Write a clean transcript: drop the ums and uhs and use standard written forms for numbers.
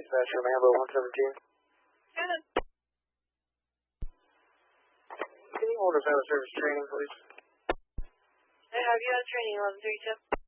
dispatcher, Lambo 117. Good. Can you hold us out of service training, please? Have you had training 1132?